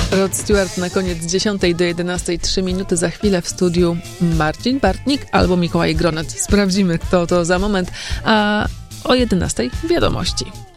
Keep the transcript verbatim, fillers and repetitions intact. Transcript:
Rod Stewart na koniec dziesiątej do jedenastej, trzy minuty za chwilę w studiu Marcin Bartnik albo Mikołaj Gronet. Sprawdzimy, kto to za moment, a o jedenastej wiadomości.